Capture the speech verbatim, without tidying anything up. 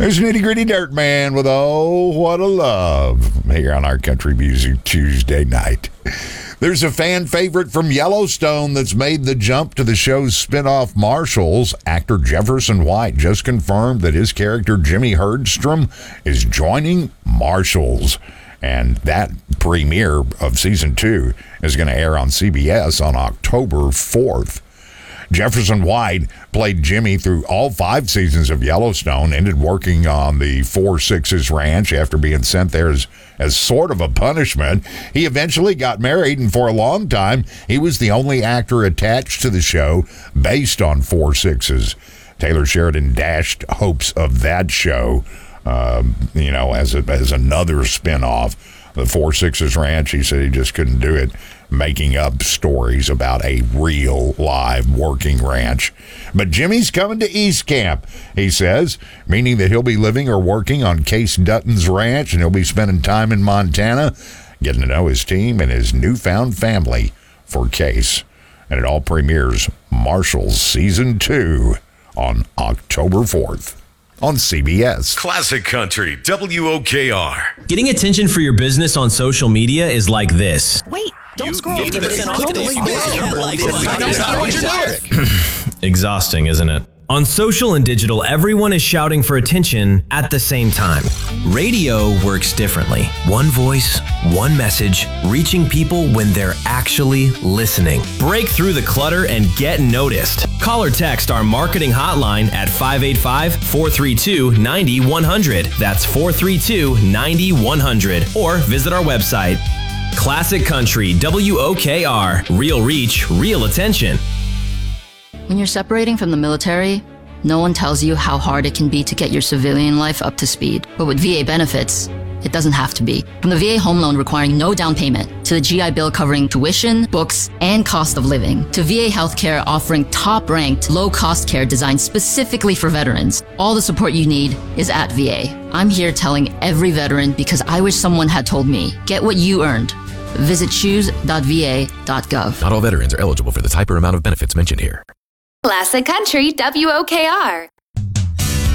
There's Nitty Gritty Dirt Man with Oh, What a Love here on our Country Music Tuesday night. There's a fan favorite from Yellowstone that's made the jump to the show's spinoff Marshals. Actor Jefferson White just confirmed that his character Jimmy Herdstrom is joining Marshals. And that premiere of season two is going to air on C B S on October fourth. Jefferson White played Jimmy through all five seasons of Yellowstone, ended working on the Four Sixes Ranch after being sent there as, as sort of a punishment. He eventually got married, and for a long time, he was the only actor attached to the show based on Four Sixes. Taylor Sheridan dashed hopes of that show, um, you know, as, a, as another spinoff. The Four Sixes Ranch, he said he just couldn't do it, making up stories about a real live working ranch. But Jimmy's coming to East Camp, he says, meaning that he'll be living or working on Case Dutton's ranch, and he'll be spending time in Montana, getting to know his team and his newfound family for Case. And it all premieres Marshals Season two on October fourth. On C B S. Classic Country, W O K R. Getting attention for your business on social media is like this. Wait, don't You scroll. gave it Exhausting, isn't it? On social and digital, everyone is shouting for attention at the same time. Radio works differently. One voice, one message, reaching people when they're actually listening. Break through the clutter and get noticed. Call or text our marketing hotline at five eight five, four three two, nine one zero zero. That's four three two, nine one zero zero. Or visit our website. Classic Country, W O K R. Real reach, real attention. When you're separating from the military, no one tells you how hard it can be to get your civilian life up to speed. But with V A benefits, it doesn't have to be. From the V A home loan requiring no down payment, to the G I Bill covering tuition, books, and cost of living, to V A healthcare offering top-ranked, low-cost care designed specifically for veterans, all the support you need is at V A. I'm here telling every veteran because I wish someone had told me, get what you earned. Visit choose dot v a dot gov. Not all veterans are eligible for the type or amount of benefits mentioned here. Classic Country, W O K R.